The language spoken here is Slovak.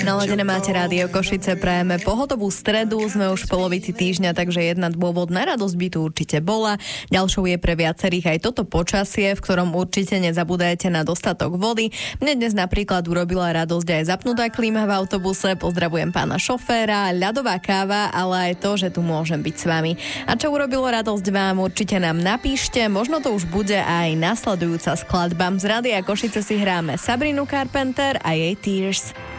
Naladené máte Rádio Košice, prajeme pohotovú stredu, sme už v polovici týždňa, takže jedna dôvod na radosť by tu určite bola. Ďalšou je pre viacerých aj toto počasie, v ktorom určite nezabúdajte na dostatok vody. Mne dnes napríklad urobila radosť aj zapnutá klíma v autobuse, pozdravujem pána šoféra, ľadová káva, ale aj to, že tu môžem byť s vami. A čo urobilo radosť vám, určite nám napíšte, možno to už bude aj nasledujúca skladba. Z Rádia Košice si hráme Sabrinu Carpenter a jej Tears.